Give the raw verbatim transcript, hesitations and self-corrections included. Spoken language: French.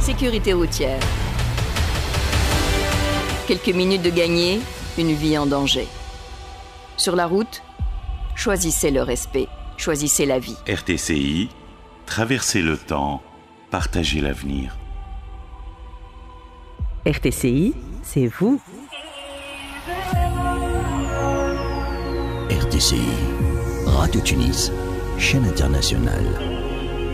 Sécurité routière. Quelques minutes de gagner, une vie en danger. Sur la route, choisissez le respect, choisissez la vie. R T C I, traversez le temps, partagez l'avenir. R T C I, c'est vous. R T C I, Radio Tunis, chaîne internationale.